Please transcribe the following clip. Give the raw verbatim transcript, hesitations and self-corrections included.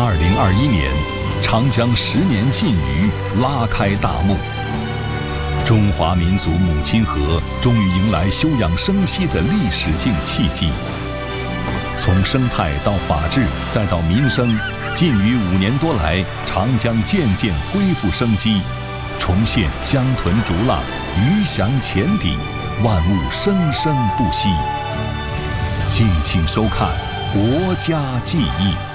二零二一年，长江十年禁渔拉开大幕，中华民族母亲河终于迎来休养生息的历史性契机。从生态到法治，再到民生，禁渔五年多来，长江渐渐恢复生机，重现江豚逐浪、鱼翔浅底，万物生生不息。敬请收看《国家记忆》。